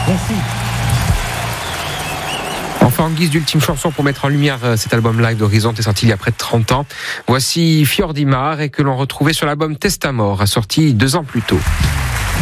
Merci. Enfin, en guise d'ultime chanson pour mettre en lumière cet album live d'Horizonte est sorti il y a près de 30 ans. Voici Fior di Mare et que l'on retrouvait sur l'album Testamore, sorti 2 ans plus tôt.